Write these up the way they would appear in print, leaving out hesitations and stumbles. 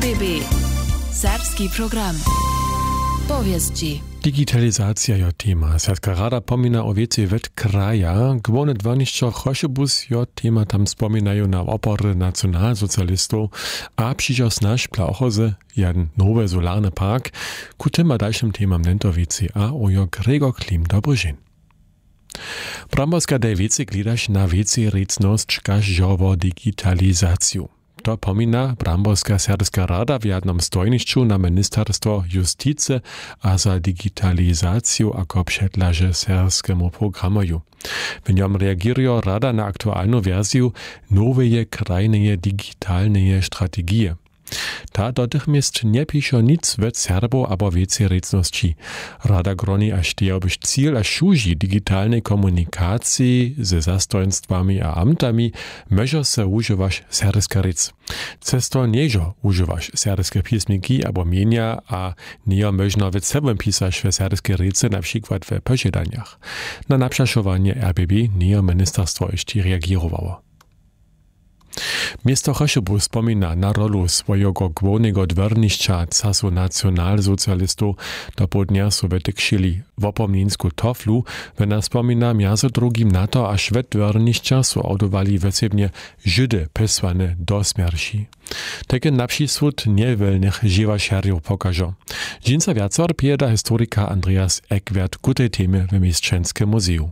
RBB. Serbski program. Powieści. Digitalizacja jo tema. Serbska rada pomina o wieci wet kraja. Główne dwaniszczo Choszebus jo tema tam spominają na opory nacjonalsocjalistów, a przyjdzie snaż plachozy jeden nowy solarny park. Ku tym a dalszym temam nento wieci a ojo Gregor Klim dobrożin. Bramborska daj wieci glidaš na wieci recność kaž jowo digitalizaciju. To pomina Bramborska serbska rada w jednym stojnišću na Ministerstwo Justice a za digitalizaciju ako předlaže serbskemu programoju. W niom reagirio rada na aktualną wersję nowej krajnej digitalnej strategii. Ta dotychmiast nie pisze nic wet Serbo abo wieci recności. Rada groni aż tieobyś cíl a šuži digitalnej komunikacji ze zastojnstwami a amtami może se używać serbska rec. Cesto nieżo używasz serbskie pismiki abo mienia, a nie można wet sebem pisać w serbskie rece, na przykład w posiadaniach. Na naprzaszowanie RBB nie ministerstwo jeszcze reagirowało. Miasto Choszebus spomina na rolu swojego głównego dworniszcza casu nacjonalsocjalistów do podnia Sowjetek šili w opomninsku toflu, wena spomina między drugim na to, aż we dworniszcza su audowali wecebnie Żydy peswane do śmierci. Takie naprzysłud niewolnych żywaszerów pokażą. Dżinca wiacor pieda historyka Andreas Ekwert ku tej temie w Mieszczenskim Muzeum.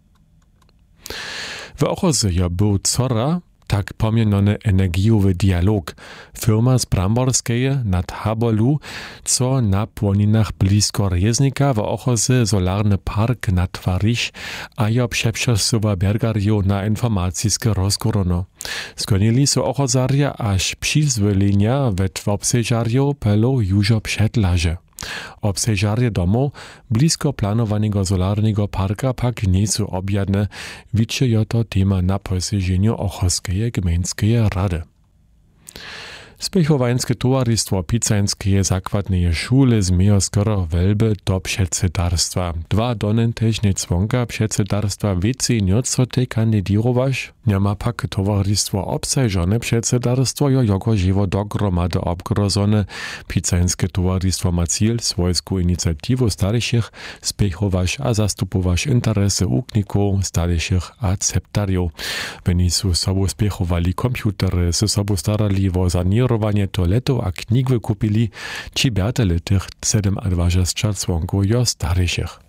W Ochozy był cora tak pomieniony energiowy dialog. Firma z Bramborskiej nad Habolu, co na płoninach blisko Reznika w Ochozy solarny park natwariš, a jo przeprzessuwa bergarju na informacyjskie rozkorono. Skonili so Ochozaria aż przyzwolenia w obseżarju pelo już przedlaże. Obsežarje domov blisko planowanego solarnego parka pak nie są objadne, wicze jo to tema na posiedzeniu Ochotskiej gmejskiej rady. Spěchowańskie towarzystwo Picańskie zakładnej szule zmiejo skoro welby do předsedarstwa. Dwa donen tež necvonka předsedarstwa wieci nieco te kandidirowaš, niema pak towarzystwo obsažone předsedarstwo jo jako živo dogromady obgrozone. Picańskie towarzystwo ma cíl swojsku inicjativu starších spěchowaš a zastupowaš interesy uknikov, starších a ceptariów. Oni su sobu spěchovali komputery, se sobu starali vo sanirovaní toaletov a kníh vykupili, či berteli tych 27 członków jo starších.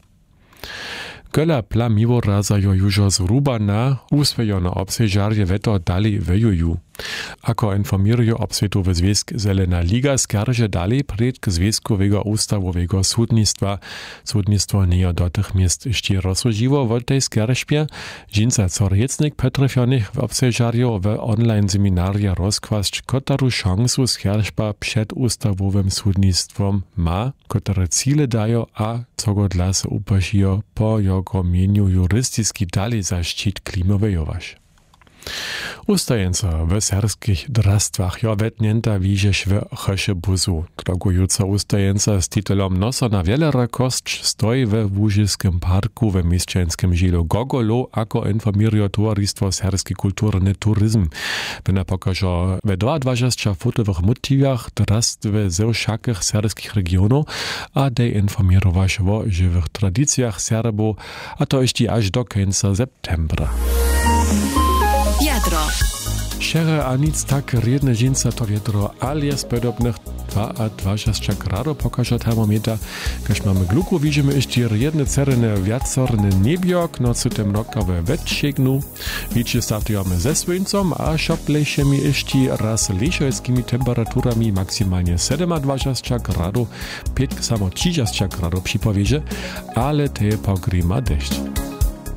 Köla plamivo razajo južo zhruba na usvojone obsežarje veto dali vejuju. Ako informirujo obsvetowy związk Zelena Liga, skarže dali pred k związkowego ustawowego sudnictwa. Sudnictwo nie dotychmiast jeszcze rozsłužiło w tej skarżbie. Dżinca Corjecnik Petrofionych w obsežarju w online seminaria rozkłaszcz, kotaru szansu skarżba przed ustawowym sudnictwom ma, kotare cíle dają, a co go dla se upašijo po jego mieniu jurystyski dali za szczyt klimowejowaś. Ustajenca w serbskich drastwach jo wetnięta widzieć w Choszebuzu. Drogujuca ustajenca z titulom Noso na wielera kostcz stoi w Łużyskim parku w Mieszczenskim Žilu Gogolo, ako informirujo towarzystwo Serbski kulturny turyzm. Wena pokażo w 22 fotowych motivach drastwy ze wszakich serbskich regionów, a dej informirowaš o żywych tradycjach Serbo, a to jeszcze aż do końca septembra. Jadro. Šere a nic tak riedne dżinca to wiadro, ale z podobnych 22 gradów pokaże termometer. Kaž mamy gluku, widzimy jeszcze riedne cerene wiacorne niebiok, nocy temnokawe wetšegnu. Wiecie startujemy ze słońcem, a szoplejszymi jeszcze raz leszojskimi temperaturami maksymalnie 27 gradów, 5 samo 30 gradów przypowieże, ale te pogryma deszcz.